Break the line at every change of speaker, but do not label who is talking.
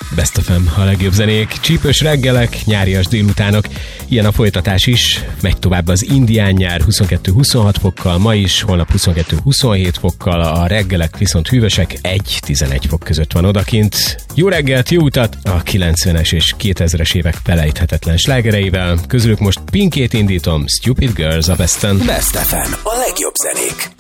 Best FM, a legjobb zenék, csípős reggelek, nyárias délutánok, ilyen a folytatás is, megy tovább az indián nyár 22-26 fokkal, ma is, holnap 22-27 fokkal, a reggelek viszont hűvösek, 1-11 fok között van odakint. Jó reggelt, jó utat a 90-es és 2000-es évek felejthetetlen slágereivel, közülük most Pinkét indítom, Stupid Girls a Besten.
Best FM, a legjobb zenék.